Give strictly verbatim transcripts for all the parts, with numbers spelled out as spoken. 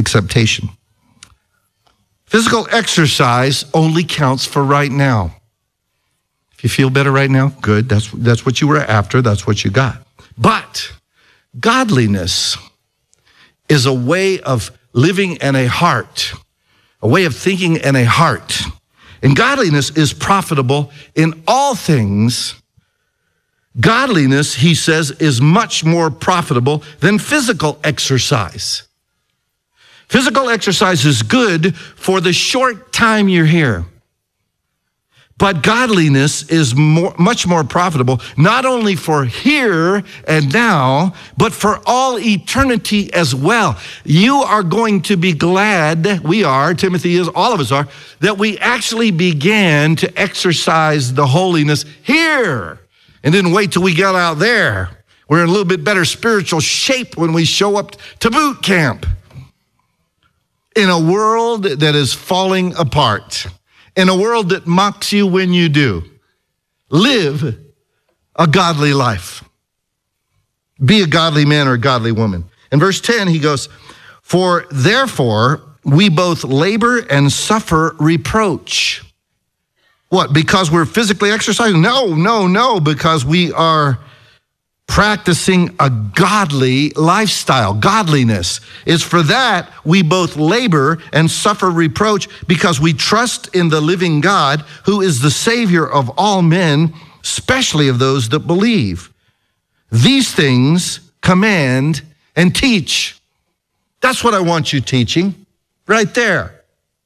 acceptation. Physical exercise only counts for right now. If you feel better right now, good. That's, that's what you were after. That's what you got. But godliness is a way of living and a heart, a way of thinking and a heart. And godliness is profitable in all things. Godliness, he says, is much more profitable than physical exercise. Physical exercise is good for the short time you're here. But godliness is more, much more profitable, not only for here and now, but for all eternity as well. You are going to be glad, we are, Timothy is, all of us are, that we actually began to exercise the holiness here and didn't wait till we got out there. We're in a little bit better spiritual shape when we show up to boot camp. In a world that is falling apart, in a world that mocks you when you do, live a godly life. Be a godly man or a godly woman. In verse ten, he goes, for therefore we both labor and suffer reproach. What, because we're physically exercising? No, no, no, because we are practicing a godly lifestyle. Godliness is for that we both labor and suffer reproach because we trust in the living God who is the Savior of all men, especially of those that believe. These things command and teach. That's what I want you teaching right there.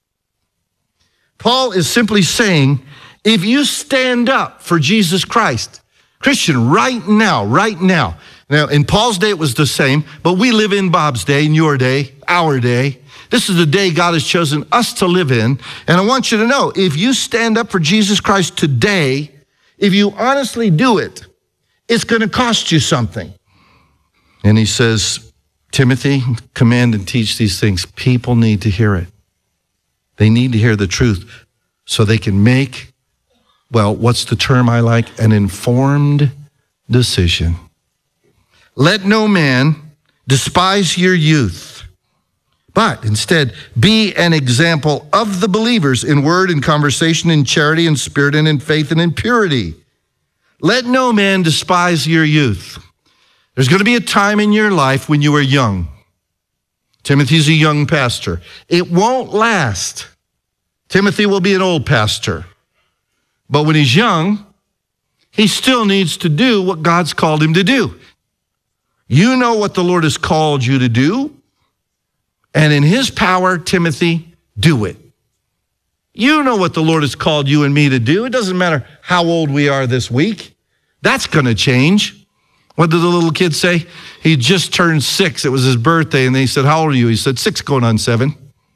Paul is simply saying, if you stand up for Jesus Christ, Christian, right now, right now. Now, in Paul's day, it was the same, but we live in Bob's day, in your day, our day. This is the day God has chosen us to live in. And I want you to know, if you stand up for Jesus Christ today, if you honestly do it, it's going to cost you something. And he says, Timothy, command and teach these things. People need to hear it. They need to hear the truth so they can make, well, what's the term I like? An informed decision. Let no man despise your youth, but instead be an example of the believers in word and conversation, in charity and spirit and in faith and in purity. Let no man despise your youth. There's going to be a time in your life when you are young. Timothy's a young pastor. It won't last. Timothy will be an old pastor. But when he's young, he still needs to do what God's called him to do. You know what the Lord has called you to do, and in his power, Timothy, do it. You know what the Lord has called you and me to do. It doesn't matter how old we are this week. That's going to change. What did the little kid say? He just turned six. It was his birthday, and they said, how old are you? He said, six going on seven.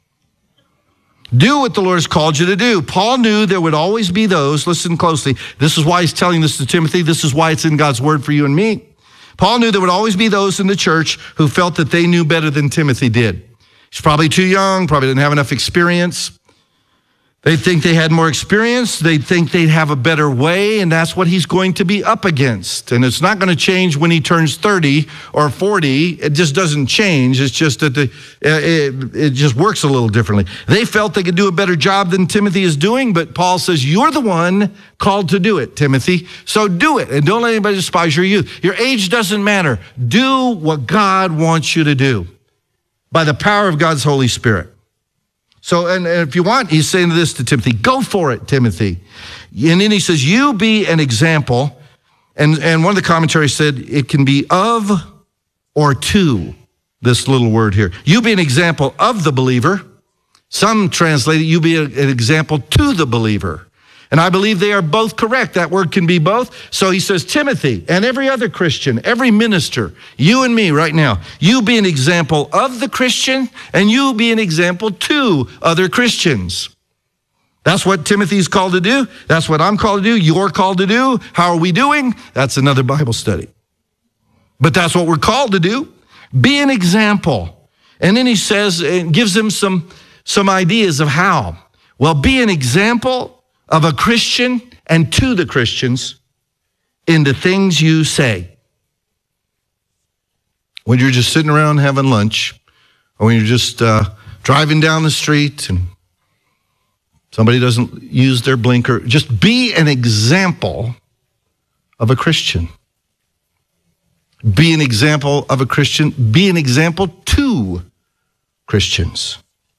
Do what the Lord has called you to do. Paul knew there would always be those, listen closely, this is why he's telling this to Timothy, this is why it's in God's word for you and me. Paul knew there would always be those in the church who felt that they knew better than Timothy did. He's probably too young, probably didn't have enough experience. They think they had more experience. They think they'd have a better way, and that's what he's going to be up against. And it's not going to change when he turns thirty or forty. It just doesn't change. It's just that the, it, it just works a little differently. They felt they could do a better job than Timothy is doing, but Paul says, you're the one called to do it, Timothy. So do it, and don't let anybody despise your youth. Your age doesn't matter. Do what God wants you to do by the power of God's Holy Spirit. So, and, and if you want, he's saying this to Timothy, go for it, Timothy. And then he says, you be an example. And, and one of the commentaries said it can be of or to, this little word here. You be an example of the believer. Some translate it, you be a, an example to the believer. And I believe they are both correct. That word can be both. So he says, Timothy and every other Christian, every minister, you and me right now, you be an example of the Christian and you be an example to other Christians. That's what Timothy's called to do. That's what I'm called to do. You're called to do. How are we doing? That's another Bible study. But that's what we're called to do. Be an example. And then he says, and gives them some, some ideas of how. Well, be an example of a Christian and to the Christians in the things you say. When you're just sitting around having lunch, or when you're just uh, driving down the street and somebody doesn't use their blinker. Just be an example of a Christian. Be an example of a Christian. Be an example to Christians.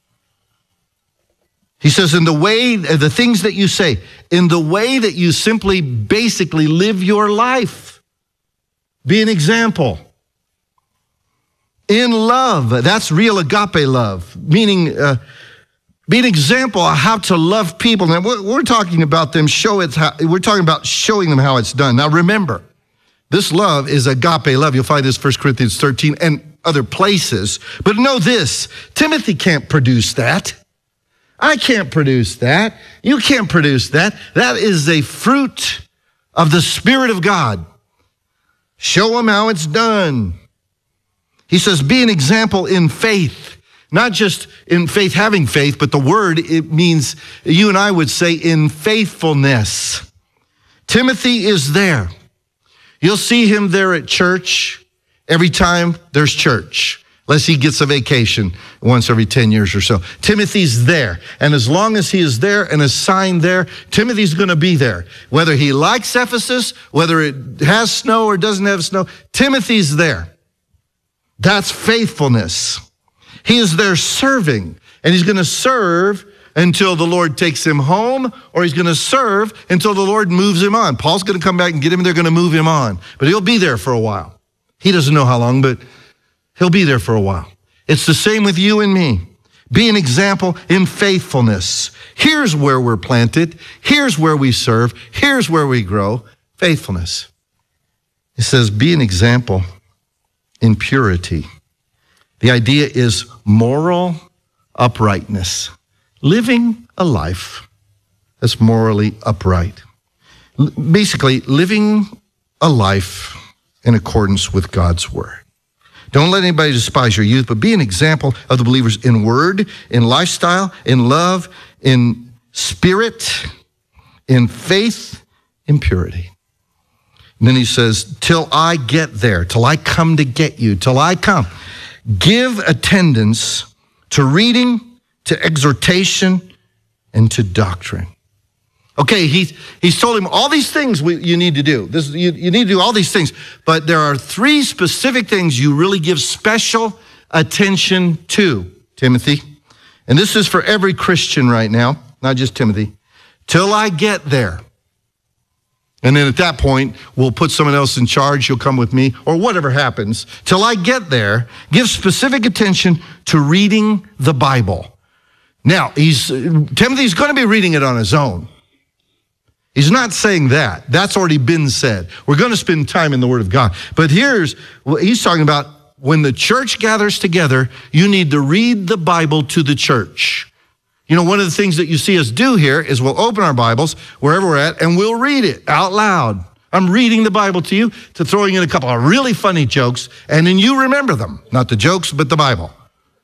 He says, in the way, the things that you say, in the way that you simply basically live your life. Be an example. In love, that's real agape love, meaning uh, be an example of how to love people. Now, we're talking about them, show it how, we're talking about showing them how it's done. Now, remember, this love is agape love. You'll find this First Corinthians thirteen and other places. But know this, Timothy can't produce that. I can't produce that. You can't produce that. That is a fruit of the Spirit of God. Show them how it's done. He says, be an example in faith. Not just in faith, having faith, but the word, it means, you and I would say, in faithfulness. Timothy is there. You'll see him there at church every time there's church, unless he gets a vacation once every ten years or so. Timothy's there. And as long as he is there and assigned there, Timothy's going to be there. Whether he likes Ephesus, whether it has snow or doesn't have snow, Timothy's there. That's faithfulness. He is there serving, and he's going to serve until the Lord takes him home, or he's going to serve until the Lord moves him on. Paul's going to come back and get him, and they're going to move him on. But he'll be there for a while. He doesn't know how long, but he'll be there for a while. It's the same with you and me. Be an example in faithfulness. Here's where we're planted. Here's where we serve. Here's where we grow. Faithfulness. It says, be an example in purity. The idea is moral uprightness. Living a life that's morally upright. Basically, living a life in accordance with God's word. Don't let anybody despise your youth, but be an example of the believers in word, in lifestyle, in love, in spirit, in faith, in purity. And then he says, till I get there, till I come to get you, till I come. Give attendance to reading, to exhortation, and to doctrine. Okay, he, he's told him all these things we, you need to do. This, you, you need to do all these things. But there are three specific things you really give special attention to, Timothy. And this is for every Christian right now, not just Timothy. Till I get there. And then at that point, we'll put someone else in charge. You'll come with me, or whatever happens. Till I get there, give specific attention to reading the Bible. Now, he's Timothy's going to be reading it on his own. He's not saying that. That's already been said. We're going to spend time in the Word of God. But here's what he's talking about. When the church gathers together, you need to read the Bible to the church. You know, one of the things that you see us do here is we'll open our Bibles wherever we're at and we'll read it out loud. I'm reading the Bible to you, to throwing in a couple of really funny jokes, and then you remember them. Not the jokes, but the Bible.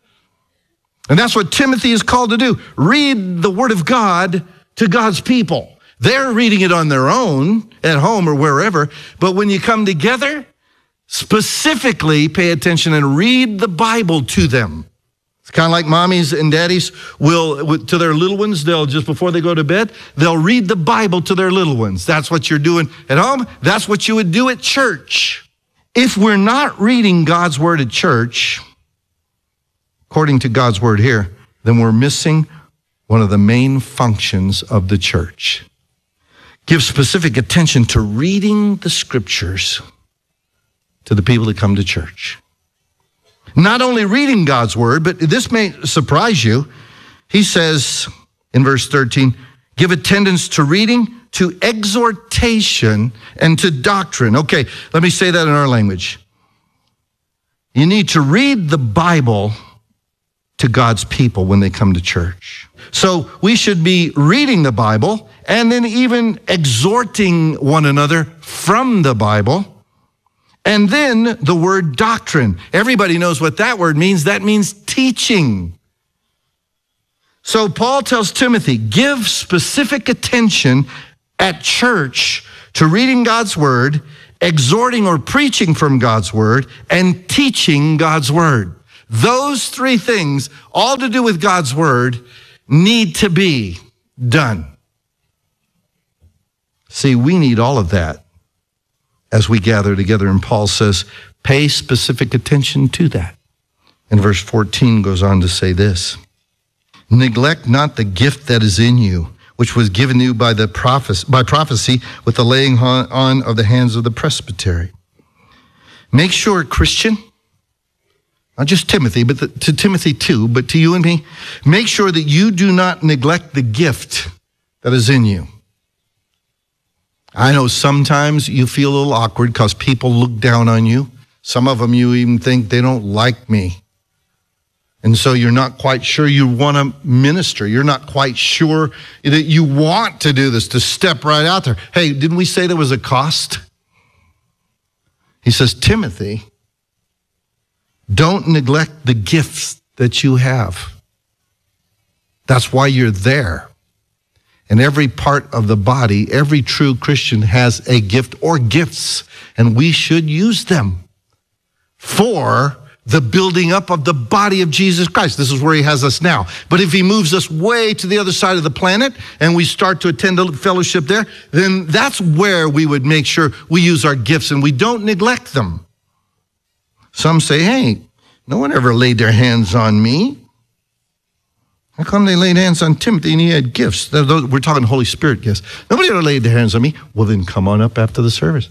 And that's what Timothy is called to do. Read the Word of God to God's people. They're reading it on their own, at home or wherever, but when you come together, specifically pay attention and read the Bible to them. It's kind of like mommies and daddies will, to their little ones, they'll, just before they go to bed, they'll read the Bible to their little ones. That's what you're doing at home. That's what you would do at church. If we're not reading God's word at church, according to God's word here, then we're missing one of the main functions of the church. Give specific attention to reading the scriptures to the people that come to church. Not only reading God's word, but this may surprise you. He says in verse thirteen, give attendance to reading, to exhortation, and to doctrine. Okay, let me say that in our language. You need to read the Bible to God's people when they come to church. So we should be reading the Bible and then even exhorting one another from the Bible. And then the word doctrine. Everybody knows what that word means. That means teaching. So Paul tells Timothy, give specific attention at church to reading God's word, exhorting or preaching from God's word, and teaching God's word. Those three things, all to do with God's word, need to be done. See, we need all of that as we gather together. And Paul says, pay specific attention to that. And verse fourteen goes on to say this: neglect not the gift that is in you, which was given you by the prophecy, by prophecy with the laying on of the hands of the presbytery. Make sure, Christian, not just Timothy, but the, to Timothy too, but to you and me, make sure that you do not neglect the gift that is in you. I know sometimes you feel a little awkward because people look down on you. Some of them you even think they don't like me. And so you're not quite sure you want to minister. You're not quite sure that you want to do this, to step right out there. Hey, didn't we say there was a cost? He says, Timothy, don't neglect the gifts that you have. That's why you're there. And every part of the body, every true Christian has a gift or gifts, and we should use them for the building up of the body of Jesus Christ. This is where he has us now. But if he moves us way to the other side of the planet and we start to attend a fellowship there, then that's where we would make sure we use our gifts and we don't neglect them. Some say, hey, no one ever laid their hands on me. How come they laid hands on Timothy and he had gifts? We're talking Holy Spirit gifts. Nobody ever laid their hands on me. Well, then come on up after the service.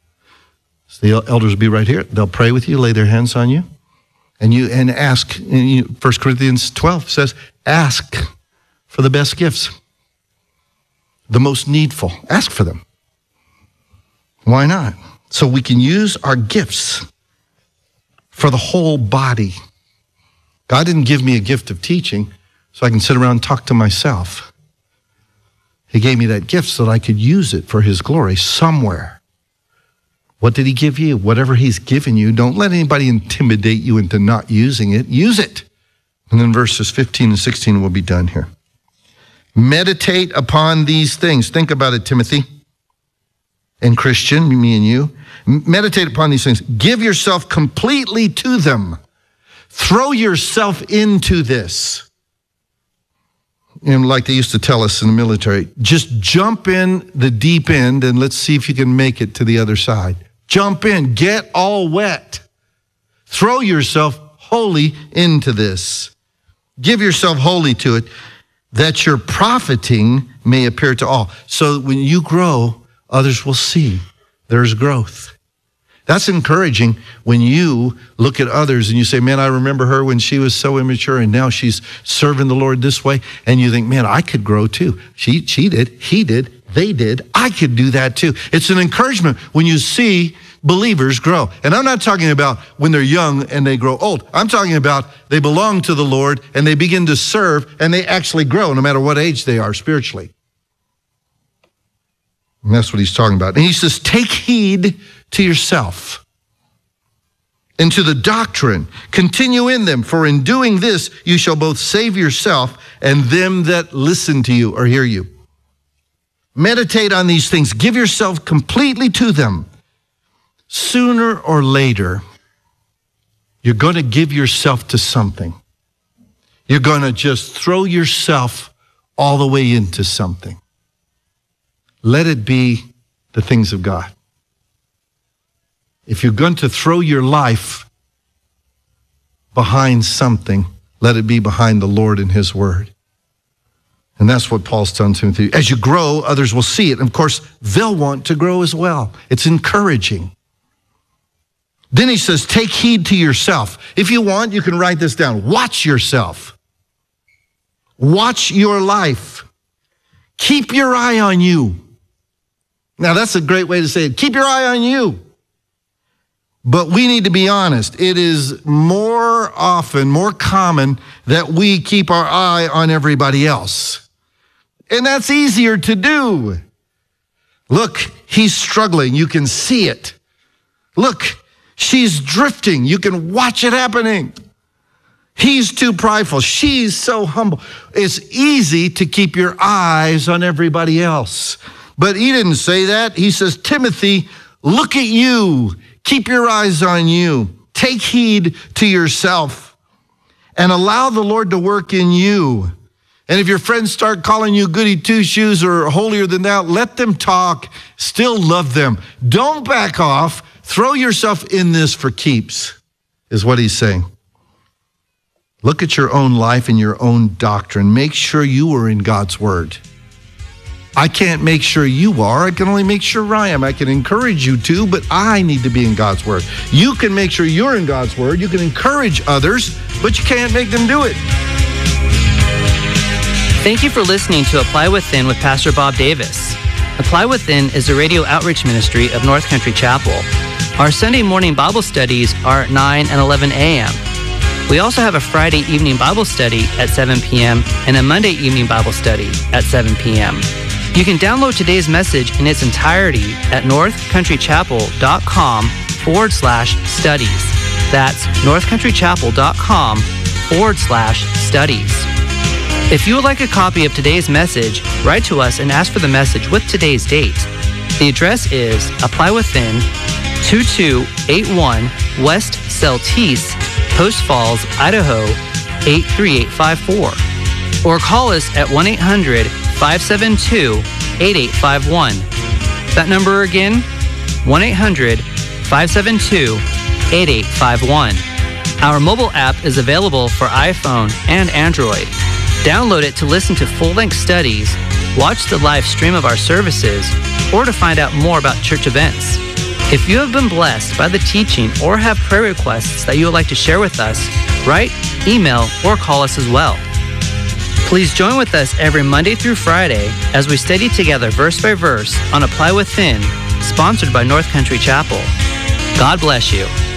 So the elders will be right here. They'll pray with you, lay their hands on you. And you and ask, and you, First Corinthians twelve says, ask for the best gifts, the most needful. Ask for them. Why not? So we can use our gifts for the whole body. God didn't give me a gift of teaching so I can sit around and talk to myself. He gave me that gift so that I could use it for his glory somewhere. What did he give you? Whatever he's given you, don't let anybody intimidate you into not using it. Use it. And then verses fifteen and sixteen will be done here. Meditate upon these things. Think about it, Timothy and Christian, me and you. Meditate upon these things. Give yourself completely to them. Throw yourself into this. You know, like they used to tell us in the military, just jump in the deep end and let's see if you can make it to the other side. Jump in, get all wet. Throw yourself wholly into this. Give yourself wholly to it, that your profiting may appear to all. So when you grow, others will see there's growth. That's encouraging when you look at others and you say, man, I remember her when she was so immature and now she's serving the Lord this way. And you think, man, I could grow too. She, she did, he did, they did. I could do that too. It's an encouragement when you see believers grow. And I'm not talking about when they're young and they grow old. I'm talking about they belong to the Lord and they begin to serve and they actually grow no matter what age they are spiritually. And that's what he's talking about. And he says, take heed to yourself and to the doctrine. Continue in them, for in doing this, you shall both save yourself and them that listen to you or hear you. Meditate on these things. Give yourself completely to them. Sooner or later, you're going to give yourself to something. You're going to just throw yourself all the way into something. Let it be the things of God. If you're going to throw your life behind something, let it be behind the Lord and his word. And that's what Paul's telling Timothy. As you grow, others will see it. And of course, they'll want to grow as well. It's encouraging. Then he says, take heed to yourself. If you want, you can write this down. Watch yourself. Watch your life. Keep your eye on you. Now, that's a great way to say it. Keep your eye on you. But we need to be honest. It is more often, more common that we keep our eye on everybody else. And that's easier to do. Look, he's struggling. You can see it. Look, she's drifting. You can watch it happening. He's too prideful. She's so humble. It's easy to keep your eyes on everybody else. But he didn't say that. He says, Timothy, look at you. Keep your eyes on you. Take heed to yourself. and allow the Lord to work in you. And if your friends start calling you goody two-shoes or holier than thou, let them talk. Still love them. Don't back off. Throw yourself in this for keeps, is what he's saying. Look at your own life and your own doctrine. Make sure you are in God's word. I can't make sure you are. I can only make sure I am. I can encourage you to, but I need to be in God's word. You can make sure you're in God's word. You can encourage others, but you can't make them do it. Thank you for listening to Apply Within with Pastor Bob Davis. Apply Within is a radio outreach ministry of North Country Chapel. Our Sunday morning Bible studies are at nine and eleven a.m. We also have a Friday evening Bible study at seven p.m. and a Monday evening Bible study at seven p.m. You can download today's message in its entirety at northcountrychapel.com forward slash studies. That's northcountrychapel.com forward slash studies. If you would like a copy of today's message, write to us and ask for the message with today's date. The address is Apply Within, two two eight one West Celtice, Post Falls, Idaho, eight three eight five four. Or call us at one eight hundred five seven two eight eight five one. That number again, one eight hundred five seven two eight eight five one. Our mobile app is available for iPhone and Android. Download it to listen to full-length studies, watch the live stream of our services, or to find out more about church events. If you have been blessed by the teaching or have prayer requests that you would like to share with us, write, email, or call us as well. Please join with us every Monday through Friday as we study together verse by verse on Apply Within, sponsored by North Country Chapel. God bless you.